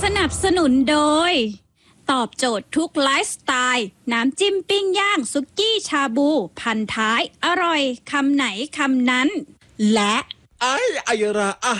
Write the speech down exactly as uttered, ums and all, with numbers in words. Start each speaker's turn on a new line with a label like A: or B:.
A: นับสนุนโดยตอบโจทย์ทุกไลฟ์สไตล์น้ำจิ้มปิ้งย่างซุกี้ชาบูพันท้ายอร่อยคำไหนคำนั้นและ
B: ไอ้ไอรา